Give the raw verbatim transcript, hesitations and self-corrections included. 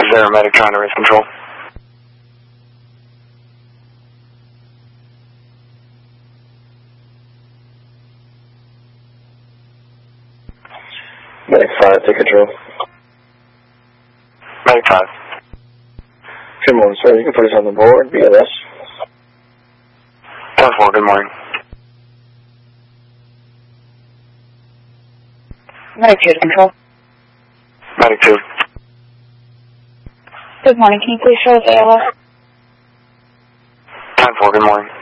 there a medic trying to raise control? Medic five, take control. Medic five. Good morning, sir. You can put us on the board. B L S. ten four, good morning. Medic two to control. Medic two. Good morning. Can you please show us A L S? ten four, good morning.